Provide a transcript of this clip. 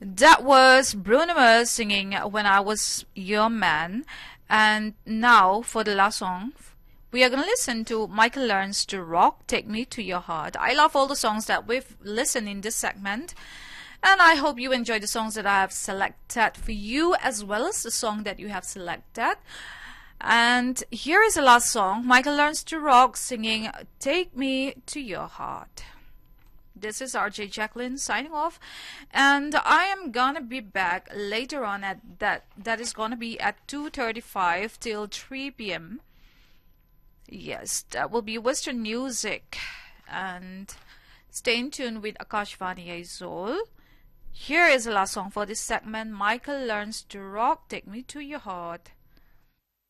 That was Bruno Mars singing When I Was Your Man. And now for the last song, we are going to listen to Michael Learns to Rock, Take Me to Your Heart. I love all the songs that we've listened in this segment. And I hope you enjoy the songs that I have selected for you, as well as the song that you have selected. And here is the last song, Michael Learns to Rock singing Take Me to Your Heart. This is RJ Jacqueline signing off, and I am gonna be back later on at that is gonna be at 2:35 till 3 p.m. Yes, that will be Western music, and stay in tune with Akashvani Aizol. Here is the last song for this segment, Michael Learns to Rock, Take Me to Your Heart.